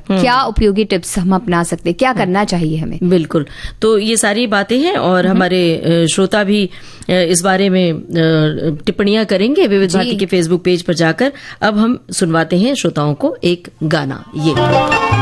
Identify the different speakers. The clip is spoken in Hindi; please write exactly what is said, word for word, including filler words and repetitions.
Speaker 1: क्या उपयोगी टिप्स हम अपना सकते, क्या करना चाहिए हमें?
Speaker 2: बिल्कुल, तो ये सारी बातें हैं और हमारे श्रोता भी इस बारे में टिप्पणियां करेंगे विविध भारती के फेसबुक पेज पर जाकर। अब हम सुनवाते हैं श्रोताओं को एक गाना। ये